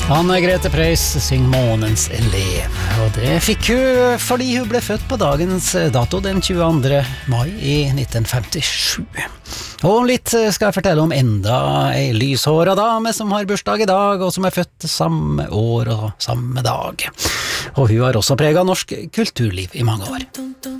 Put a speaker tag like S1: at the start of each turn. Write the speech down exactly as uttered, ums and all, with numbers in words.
S1: Anne Grete Preus syng Månens elev, og det fikk hun fordi hun ble født på dagens dato den tjueandre mai i nitten femtisju. Og om litt skal jeg fortelle om enda ei lyshåra dame som har bursdag i dag, og som er født samme år og samme dag. Og hun har også preget norsk kulturliv i mange år.